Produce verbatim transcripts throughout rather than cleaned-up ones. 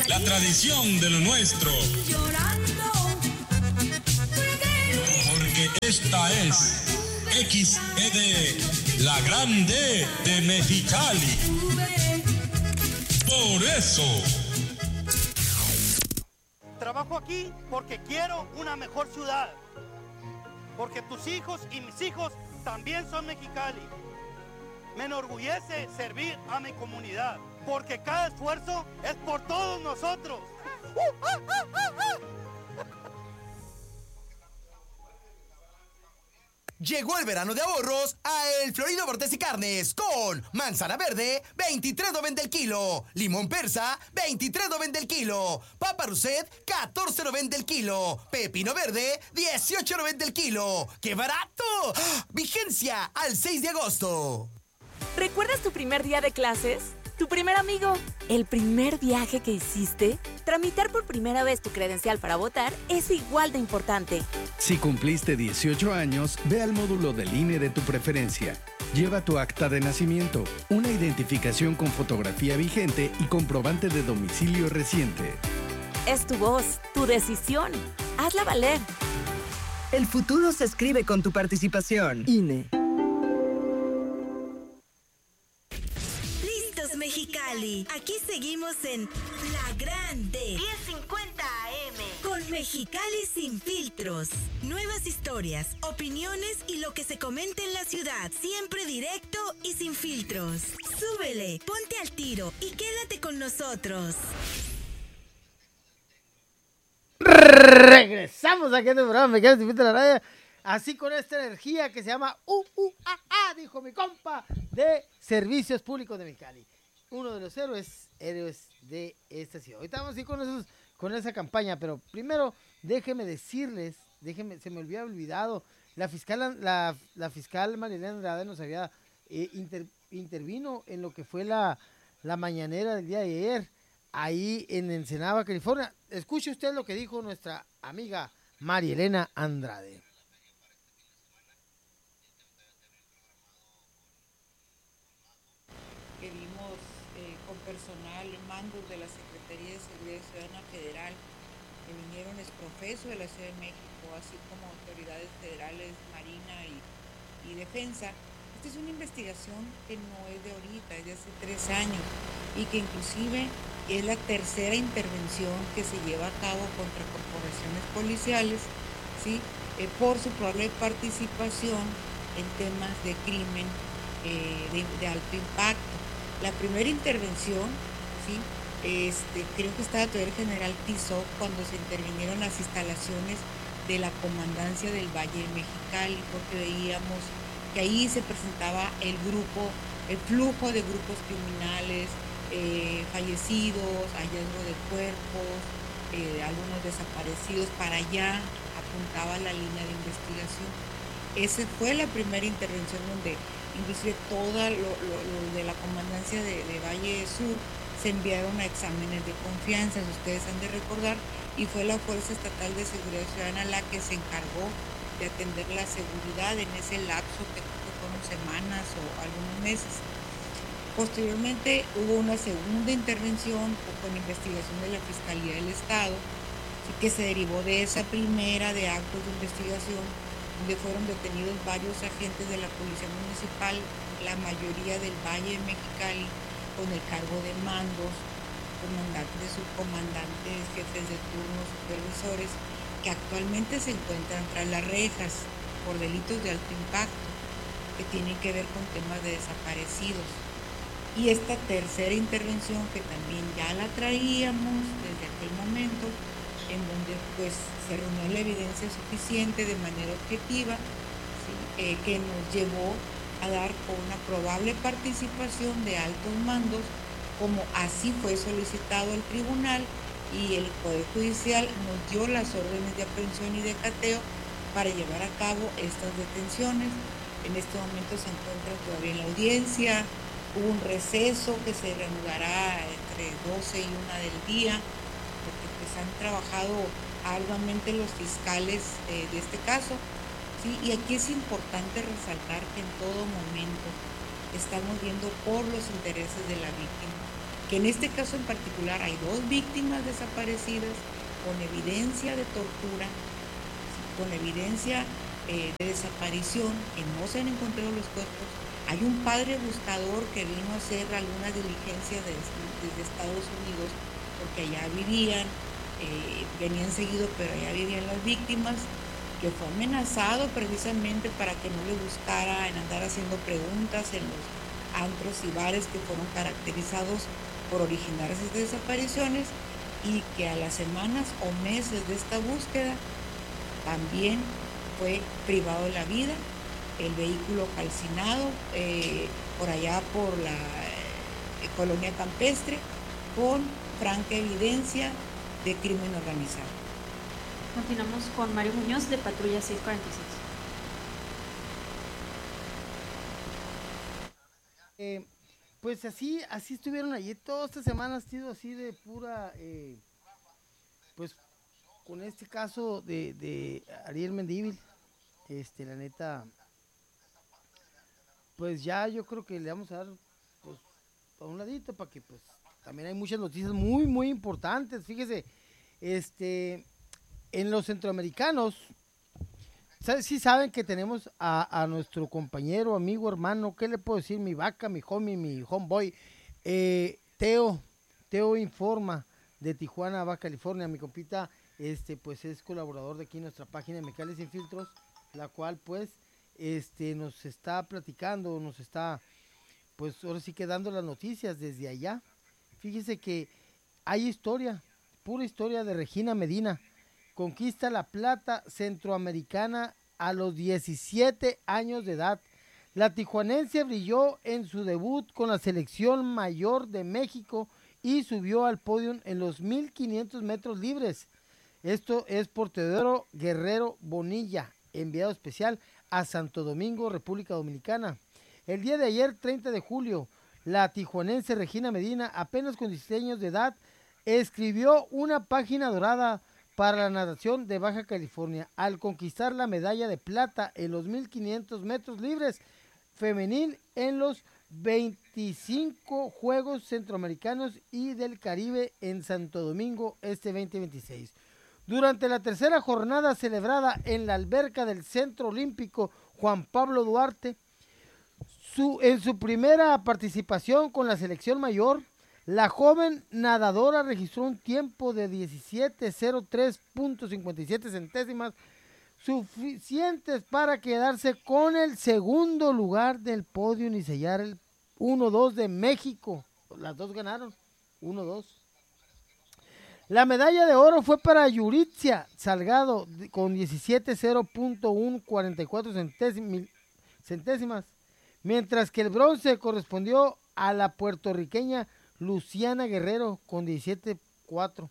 la tradición de lo nuestro. Porque esta es X E D, la grande de Mexicali. Por eso. Trabajo aquí porque quiero una mejor ciudad. Porque tus hijos y mis hijos también son Mexicali. Me enorgullece servir a mi comunidad, porque cada esfuerzo es por todos nosotros. Llegó el verano de ahorros a El Florido Bordes y Carnes con manzana verde, veintitrés noventa el kilo, limón persa, veintitrés noventa el kilo, papa roset, catorce noventa el kilo, pepino verde, dieciocho noventa el kilo. ¡Qué barato! ¡Ah! Vigencia al seis de agosto. ¿Recuerdas tu primer día de clases? ¿Tu primer amigo? ¿El primer viaje que hiciste? Tramitar por primera vez tu credencial para votar es igual de importante. Si cumpliste dieciocho años, ve al módulo del I N E de tu preferencia. Lleva tu acta de nacimiento, una identificación con fotografía vigente y comprobante de domicilio reciente. Es tu voz, tu decisión. Hazla valer. El futuro se escribe con tu participación. I N E. Mexicali, aquí seguimos en La Grande diez cincuenta A M con Mexicali sin filtros. Nuevas historias, opiniones y lo que se comenta en la ciudad, siempre directo y sin filtros. Súbele, ponte al tiro y quédate con nosotros. Regresamos aquí a este programa Mexicali sin filtros, la radio. Así con esta energía que se llama U U A A, dijo mi compa de Servicios Públicos de Mexicali. Uno de los héroes, héroes de esta ciudad. Ahorita vamos a ir con, esos, con esa campaña, pero primero déjenme decirles, déjenme, se me había olvidado, la fiscal, la, la fiscal Marilena Andrade nos había eh, inter, intervino en lo que fue la, la mañanera del día de ayer, ahí en Ensenada, California. Escuche usted lo que dijo nuestra amiga Marilena Andrade. Que vimos eh, con personal, mandos de la Secretaría de Seguridad Ciudadana Federal, que vinieron exprofeso de la Ciudad de México, así como autoridades federales, Marina y, y Defensa. Esta es una investigación que no es de ahorita, es de hace tres años, y que inclusive es la tercera intervención que se lleva a cabo contra corporaciones policiales, ¿sí? eh, por su probable participación en temas de crimen eh, de, de alto impacto. La primera intervención, ¿sí? este, creo que estaba todavía el general Tizoc cuando se intervinieron las instalaciones de la comandancia del Valle de Mexicali, porque veíamos que ahí se presentaba el grupo, el flujo de grupos criminales, eh, fallecidos, hallazgo de cuerpos, eh, algunos desaparecidos. Para allá apuntaba la línea de investigación. Esa fue la primera intervención donde inclusive toda lo, lo, lo de la comandancia de, de Valle Sur se enviaron a exámenes de confianza, si ustedes han de recordar, y fue la Fuerza Estatal de Seguridad Ciudadana la que se encargó de atender la seguridad en ese lapso que fueron semanas o algunos meses. Posteriormente hubo una segunda intervención con investigación de la Fiscalía del Estado, que se derivó de esa primera de actos de investigación, donde fueron detenidos varios agentes de la Policía Municipal, la mayoría del Valle de Mexicali, con el cargo de mandos, comandantes, subcomandantes, jefes de turno, supervisores, que actualmente se encuentran tras las rejas por delitos de alto impacto, que tienen que ver con temas de desaparecidos. Y esta tercera intervención, que también ya la traíamos desde aquel momento, en donde pues se reunió la evidencia suficiente de manera objetiva, ¿sí? eh, que nos llevó a dar con una probable participación de altos mandos, como así fue solicitado el tribunal, y el Poder Judicial nos dio las órdenes de aprehensión y de cateo para llevar a cabo estas detenciones. En este momento se encuentra todavía en la audiencia, hubo un receso que se reanudará entre doce y una del día, porque pues han trabajado arduamente los fiscales eh, de este caso, ¿sí? Y aquí es importante resaltar que en todo momento estamos viendo por los intereses de la víctima. que en este caso en particular hay dos víctimas desaparecidas con evidencia de tortura, con evidencia eh, de desaparición, que no se han encontrado los cuerpos. Hay un padre buscador que vino a hacer alguna diligencia desde, desde Estados Unidos, porque allá vivían, eh, venían seguido, pero allá vivían las víctimas, que fue amenazado precisamente para que no le buscara en andar haciendo preguntas en los antros y bares que fueron caracterizados por originar esas desapariciones, y que a las semanas o meses de esta búsqueda también fue privado de la vida, el vehículo calcinado eh, por allá por la eh, colonia campestre, con franca evidencia de crimen organizado. Continuamos con Mario Muñoz de Patrulla seiscientos cuarenta y seis. Eh, pues así, así estuvieron allí. Toda esta semana ha sido así de pura, eh, pues con este caso de, de Ariel Mendívil, este, la neta, pues ya yo creo que le vamos a dar, pues, a un ladito para que, pues, también hay muchas noticias muy, muy importantes. Fíjese, este, en los centroamericanos, sí saben que tenemos a, a nuestro compañero, amigo, hermano, ¿qué le puedo decir? Mi vaca, mi homie, mi homeboy, eh, Teo, Teo Informa, de Tijuana, Baja California. Mi compita, este, pues es colaborador de aquí en nuestra página de Mexicali Sin Filtros, la cual, pues, este, nos está platicando, nos está, pues, ahora sí que dando las noticias desde allá. Fíjese que hay historia, pura historia de Regina Medina. Conquista la plata centroamericana a los diecisiete años de edad. La tijuanense brilló en su debut con la selección mayor de México y subió al podio en los mil quinientos metros libres. Esto es por Teodoro Guerrero Bonilla, enviado especial a Santo Domingo, República Dominicana. El día de ayer, treinta de julio, la tijuanense Regina Medina, apenas con dieciséis años de edad, escribió una página dorada para la natación de Baja California al conquistar la medalla de plata en los mil quinientos metros libres femenil en los veinticinco Juegos Centroamericanos y del Caribe en Santo Domingo este veinte veintiséis. Durante la tercera jornada celebrada en la alberca del Centro Olímpico Juan Pablo Duarte, su, en su primera participación con la selección mayor, la joven nadadora registró un tiempo de diecisiete cero tres punto cincuenta y siete centésimas, suficientes para quedarse con el segundo lugar del podio y sellar el uno dos de México. Las dos ganaron, uno dos. La medalla de oro fue para Yuritzia Salgado con diecisiete cero punto ciento cuarenta y cuatro centésimas, mientras que el bronce correspondió a la puertorriqueña Luciana Guerrero con diecisiete cuatro.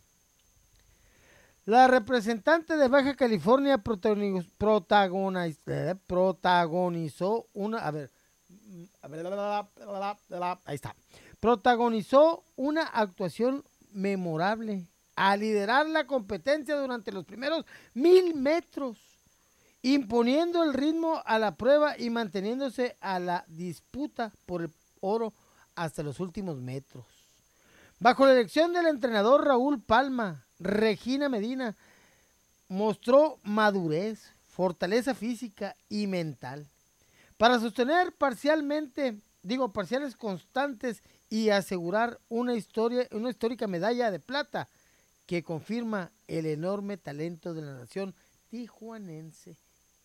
La representante de Baja California protagoniz, protagoniz, eh, protagonizó una, a ver, a ver, ahí está, protagonizó una actuación memorable a liderar la competencia durante los primeros mil metros, imponiendo el ritmo a la prueba y manteniéndose a la disputa por el oro hasta los últimos metros. Bajo la dirección del entrenador Raúl Palma, Regina Medina mostró madurez, fortaleza física y mental para sostener parcialmente, digo, parciales constantes y asegurar una historia, una histórica medalla de plata que confirma el enorme talento de la nación tijuanense.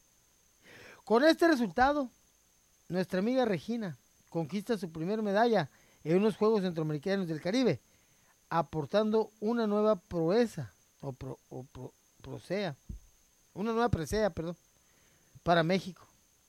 Con este resultado, nuestra amiga Regina conquista su primera medalla en unos Juegos Centroamericanos del Caribe, aportando una nueva proeza, o, pro, o pro, prosea, una nueva presea, perdón, para México,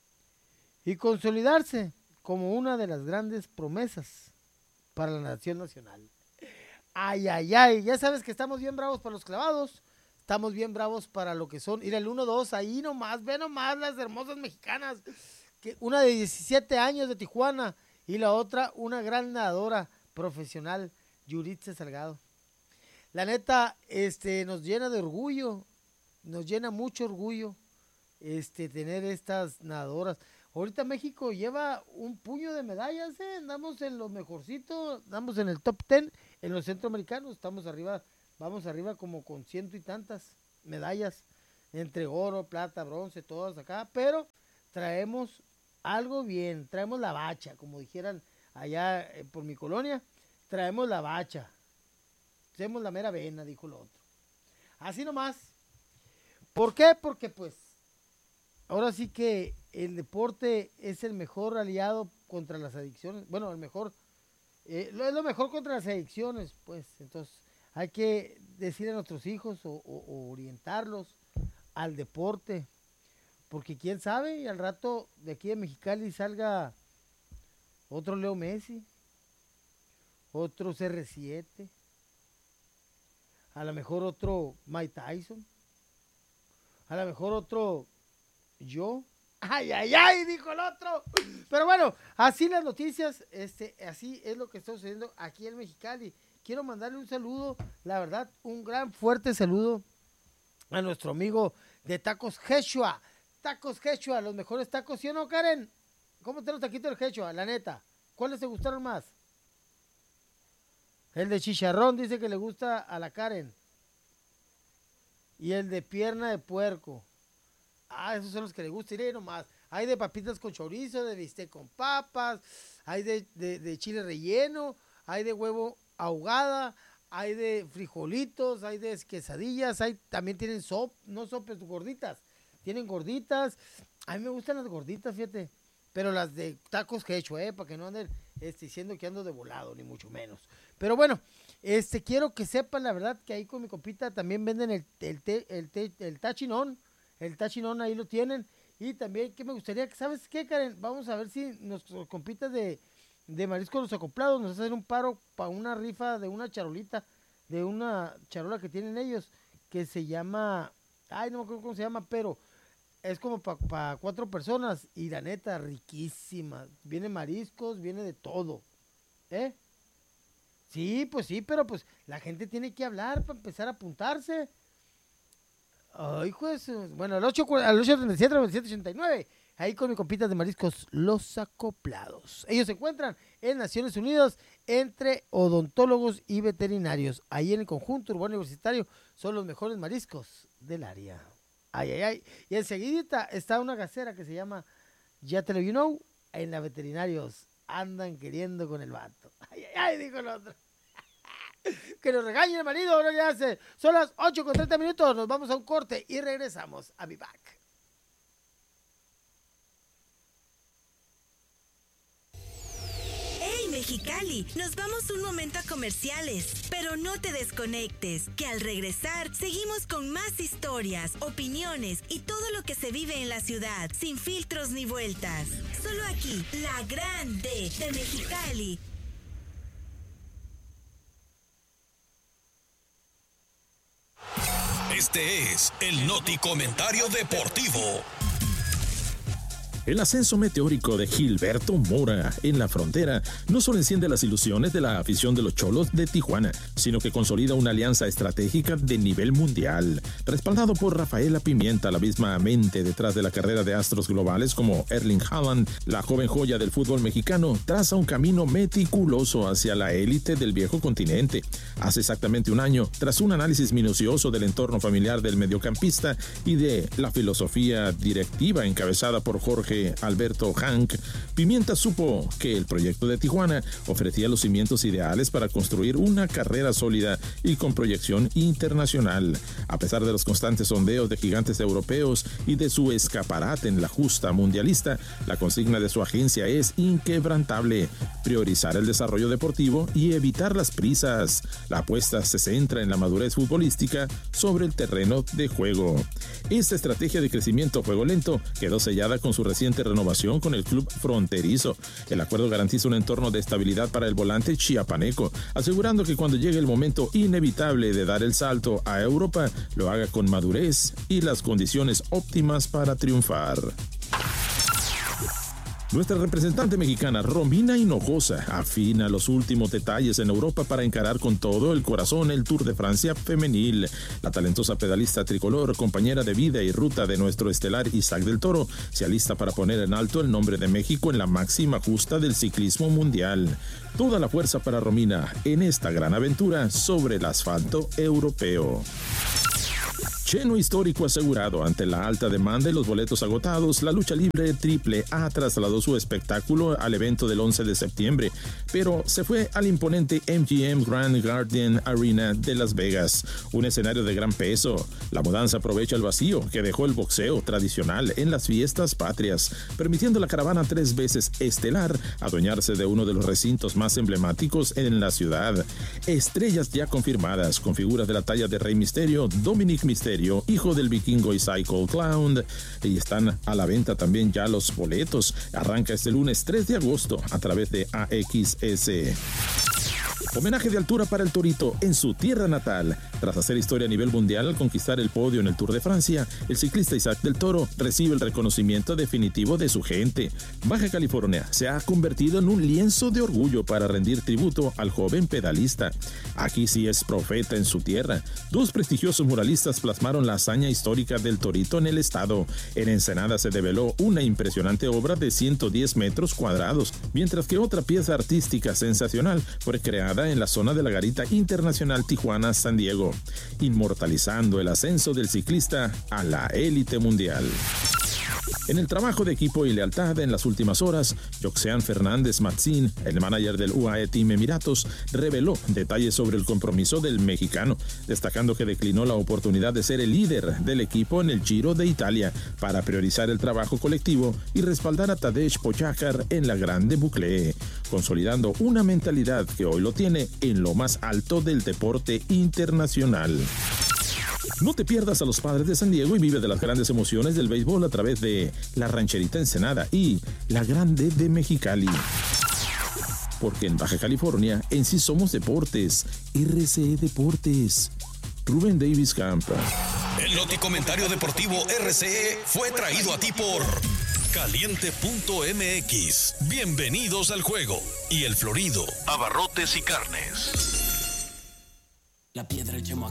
y consolidarse como una de las grandes promesas para la nación nacional. Ay, ay, ay, ya sabes que estamos bien bravos para los clavados, estamos bien bravos para lo que son, ir al uno dos, ahí nomás, ve nomás las hermosas mexicanas, que una de diecisiete años de Tijuana, y la otra una gran nadadora profesional, Yuritzia Salgado. La neta, este, nos llena de orgullo, nos llena mucho orgullo, este, tener estas nadadoras. Ahorita México lleva un puño de medallas, ¿eh? Andamos en lo mejorcito, andamos en el top ten en los centroamericanos, estamos arriba, vamos arriba como con ciento y tantas medallas, entre oro, plata, bronce, todas acá, pero traemos algo bien, traemos la bacha, como dijeran allá eh, por mi colonia, traemos la bacha, hacemos la mera vena, dijo el otro. Así nomás. ¿Por qué? Porque pues, ahora sí que el deporte es el mejor aliado contra las adicciones. Bueno, el mejor, eh, lo, es lo mejor contra las adicciones, pues. Entonces, hay que decirle a nuestros hijos o, o, o orientarlos al deporte. Porque quién sabe, y al rato de aquí de Mexicali salga otro Leo Messi, otro C R siete, a lo mejor otro Mike Tyson, a lo mejor otro yo. Ay, ay, ay, dijo el otro. Pero bueno, así las noticias, este, así es lo que está sucediendo aquí en Mexicali. Quiero mandarle un saludo, la verdad, un gran fuerte saludo a nuestro amigo de Tacos Quechua. Tacos Quechua, los mejores tacos, ¿sí o no, Karen? ¿Cómo están los taquitos del Quechua, la neta? ¿Cuáles te gustaron más? El de chicharrón dice que le gusta a la Karen. Y el de pierna de puerco. Ah, esos son los que le gustan. Iré nomás. Hay de papitas con chorizo, de bistec con papas, hay de, de, de chile relleno, hay de huevo ahogada, hay de frijolitos, hay de quesadillas, hay, también tienen sop, no sopes, gorditas. Tienen gorditas. A mí me gustan las gorditas, fíjate. Pero las de tacos que he hecho, eh, para que no anden este, diciendo que ando de volado, ni mucho menos. Pero bueno, este, quiero que sepan la verdad que ahí con mi compita también venden el, el, el, el, el, el tachinón. El tachinón ahí lo tienen. Y también que me gustaría que, ¿sabes qué, Karen? Vamos a ver si nuestros compitas de, de Mariscos Los Acoplados nos hacen un paro para una rifa de una charolita, de una charola que tienen ellos, que se llama, ay, no me acuerdo cómo se llama, pero es como para pa cuatro personas y la neta, riquísima. Viene mariscos, viene de todo. ¿Eh? Sí, pues sí, pero pues la gente tiene que hablar para empezar a apuntarse. Ay, juez. Bueno, al ocho treinta y siete, noventa y siete, ochenta y nueve. Ahí con mi compita de Mariscos Los Acoplados. Ellos se encuentran en Naciones Unidas entre odontólogos y veterinarios. Ahí en el conjunto urbano universitario son los mejores mariscos del área. Ay, ay, ay. Y enseguidita está una gasera que se llama Ya Te Lo You Know. En la veterinarios andan queriendo con el vato. Ay, ay, ay, dijo el otro. Que nos regañe el marido, ahora ya hace. Son las ocho con treinta minutos. Nos vamos a un corte y regresamos a mi back. Mexicali, nos vamos un momento a comerciales, pero no te desconectes, que al regresar seguimos con más historias, opiniones y todo lo que se vive en la ciudad, sin filtros ni vueltas. Solo aquí, La Grande de Mexicali. Este es el Noti Comentario Deportivo. El ascenso meteórico de Gilberto Mora en la frontera no solo enciende las ilusiones de la afición de los Cholos de Tijuana, sino que consolida una alianza estratégica de nivel mundial. Respaldado por Rafaela Pimienta, la misma mente detrás de la carrera de astros globales como Erling Haaland, la joven joya del fútbol mexicano traza un camino meticuloso hacia la élite del viejo continente. Hace exactamente un año, tras un análisis minucioso del entorno familiar del mediocampista y de la filosofía directiva encabezada por Jorge Alberto Hank, Pimienta supo que el proyecto de Tijuana ofrecía los cimientos ideales para construir una carrera sólida y con proyección internacional. A pesar de los constantes sondeos de gigantes europeos y de su escaparate en la justa mundialista, la consigna de su agencia es inquebrantable: priorizar el desarrollo deportivo y evitar las prisas. La apuesta se centra en la madurez futbolística sobre el terreno de juego. Esta estrategia de crecimiento a juego lento quedó sellada con su reciente renovación con el club fronterizo. El acuerdo garantiza un entorno de estabilidad para el volante chiapaneco, asegurando que cuando llegue el momento inevitable de dar el salto a Europa, lo haga con madurez y las condiciones óptimas para triunfar. Nuestra representante mexicana, Romina Hinojosa, afina los últimos detalles en Europa para encarar con todo el corazón el Tour de Francia femenil. La talentosa pedalista tricolor, compañera de vida y ruta de nuestro estelar Isaac del Toro, se alista para poner en alto el nombre de México en la máxima justa del ciclismo mundial. Toda la fuerza para Romina en esta gran aventura sobre el asfalto europeo. Lleno histórico asegurado ante la alta demanda y los boletos agotados, la lucha libre Triple A trasladó su espectáculo al evento del once de septiembre, pero se fue al imponente M G M Grand Garden Arena de Las Vegas, un escenario de gran peso. La mudanza aprovecha el vacío que dejó el boxeo tradicional en las fiestas patrias, permitiendo a la caravana tres veces estelar adueñarse de uno de los recintos más emblemáticos en la ciudad. Estrellas ya confirmadas con figuras de la talla de Rey Misterio, Dominic Mysterio, hijo del vikingo y Psycho Clown, y están a la venta también ya los boletos. Arranca este lunes tres de agosto a través de A X S. Homenaje de altura para el Torito en su tierra natal. Tras hacer historia a nivel mundial al conquistar el podio en el Tour de Francia, el ciclista Isaac del Toro recibe el reconocimiento definitivo de su gente. Baja California se ha convertido en un lienzo de orgullo para rendir tributo al joven pedalista. Aquí sí es profeta en su tierra. Dos prestigiosos muralistas plasmaron la hazaña histórica del Torito en el estado. En Ensenada se develó una impresionante obra de ciento diez metros cuadrados, mientras que otra pieza artística sensacional fue creada en la zona de la Garita Internacional Tijuana-San Diego, inmortalizando el ascenso del ciclista a la élite mundial. En el trabajo de equipo y lealtad en las últimas horas, Joxean Fernández Matzin, el manager del U A E Team Emiratos, reveló detalles sobre el compromiso del mexicano, destacando que declinó la oportunidad de ser el líder del equipo en el Giro de Italia para priorizar el trabajo colectivo y respaldar a Tadej Pogačar en la Grande Boucle, consolidando una mentalidad que hoy lo tiene en lo más alto del deporte internacional. No te pierdas a los Padres de San Diego y vive de las grandes emociones del béisbol a través de La Rancherita Ensenada y La Grande de Mexicali. Porque en Baja California en sí somos deportes. R C E Deportes. Rubén Davis Campa. El Noticomentario Deportivo R C E fue traído a ti por Caliente punto M X. Bienvenidos al juego. Y El Florido, Abarrotes y Carnes. La piedra, el chemo